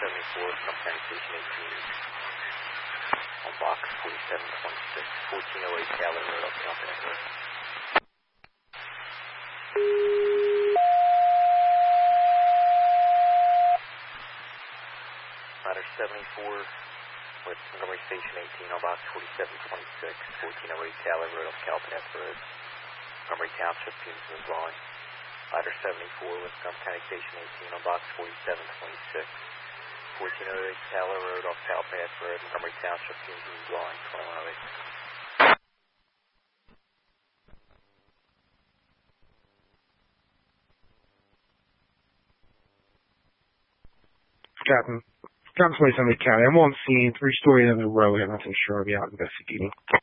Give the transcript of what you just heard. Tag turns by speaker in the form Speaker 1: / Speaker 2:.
Speaker 1: 74 from County Station 18 on box 4726, 1408 Cali Road off Calpanet Road. Ladder 74 with Montgomery Station 18 on box 4726, 1408 Cali Road off Calpanet Road. Montgomery Township, Funesville dwelling. Ladder 74 with Montgomery County Station 18 on box 4726, 1408 Cali Road off Calpanet Road, Montgomery Township, Funesville dwelling, 2108.
Speaker 2: Captain Police on the county. I'm on scene, 3-story in the road. I'm not so sure I'll be out investigating.